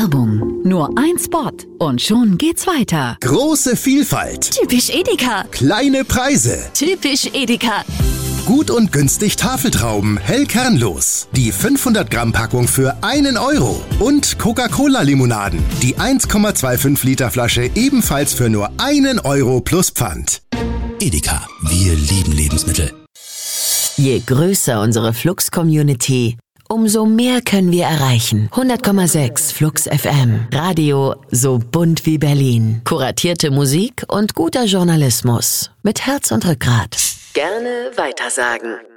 Werbung. Nur ein Spot und schon geht's weiter. Große Vielfalt. Typisch Edeka. Kleine Preise. Typisch Edeka. Gut und günstig Tafeltrauben, hellkernlos. Die 500 Gramm Packung für 1 Euro. Und Coca-Cola-Limonaden. Die 1,25 Liter Flasche ebenfalls für nur 1 Euro plus Pfand. Edeka, wir lieben Lebensmittel. Je größer unsere Flux-Community, umso mehr können wir erreichen. 100,6 Flux FM. Radio so bunt wie Berlin. Kuratierte Musik und guter Journalismus. Mit Herz und Rückgrat. Gerne weitersagen.